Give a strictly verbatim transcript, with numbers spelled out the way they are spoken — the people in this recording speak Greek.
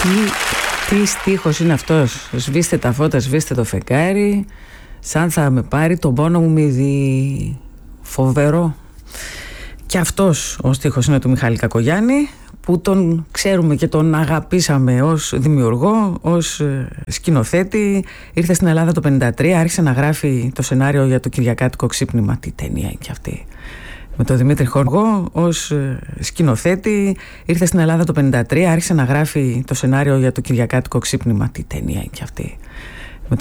Τι, τι στίχος είναι αυτός? Σβήστε τα φώτα, σβήστε το φεγγάρι, σαν θα με πάρει τον πόνο μου μηδί. Φοβερό. Και αυτός ο στίχος είναι του Μιχάλη Κακογιάννη, που τον ξέρουμε και τον αγαπήσαμε ως δημιουργό, ως σκηνοθέτη. Ήρθε στην Ελλάδα το πενήντα τρία, άρχισε να γράφει το σενάριο για το Κυριακάτικο Ξύπνημα. Τι ταινία είναι και αυτή. Με τον Δημήτρη Χοργό ως σκηνοθέτη. Ήρθε στην Ελλάδα το πενήντα τρία, άρχισε να γράφει το σενάριο για το Κυριακάτικο Ξύπνημα. Τι ταινία είναι και αυτή.